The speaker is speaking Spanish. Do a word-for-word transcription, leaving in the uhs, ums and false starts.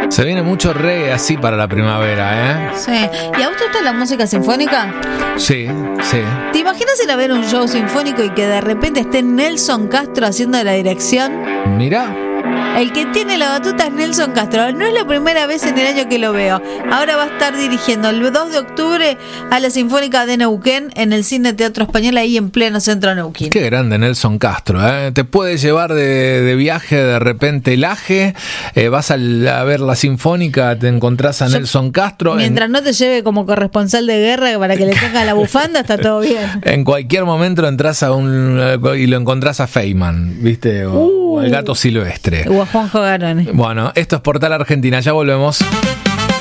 Se viene mucho reggae así para la primavera, ¿eh? Sí. ¿Y a vos te gusta la música sinfónica? Sí, sí. ¿Te imaginas ir a ver un show sinfónico y que de repente esté Nelson Castro haciendo la dirección? Mirá. El que tiene la batuta es Nelson Castro. No es la primera vez en el año que lo veo. Ahora va a estar dirigiendo el dos de octubre a la Sinfónica de Neuquén en el Cine Teatro Español, ahí en pleno centro de Neuquén. Qué grande Nelson Castro, ¿eh? Te puede llevar de, de viaje de repente el Aje, eh, vas al, a ver la Sinfónica, te encontrás a Yo, Nelson Castro. Mientras en, no te lleve como corresponsal de guerra para que le tenga la bufanda, está todo bien. En cualquier momento entras a un y lo encontrás a Feynman, ¿viste? O, uh, o al Gato Silvestre. O a Juanjo Garone. Bueno, esto es Portal Argentina, ya volvemos.